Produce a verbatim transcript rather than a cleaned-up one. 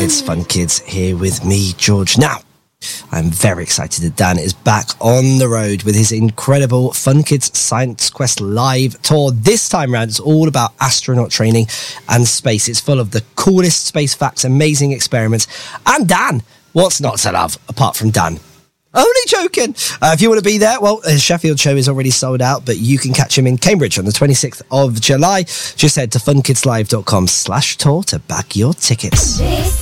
It's Fun Kids here with me, George. Now, I'm very excited that Dan is back on the road with his incredible Fun Kids Science Quest live tour. This time round, it's all about astronaut training and space. It's full of the coolest space facts, amazing experiments. And Dan, what's not to love apart from Dan? Only joking. Uh, if you want to be there, well, his Sheffield show is already sold out, but you can catch him in Cambridge on the twenty-sixth of July. Just head to funkidslive.com slash tour to back your tickets. This